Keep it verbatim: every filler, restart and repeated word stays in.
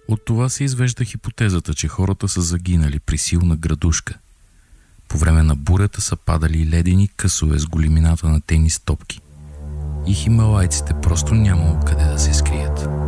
От това се извежда хипотезата, че хората са загинали при силна градушка. По време на бурята са падали ледени късове с големината на тенис топки и хималайците просто нямало къде да се скрият.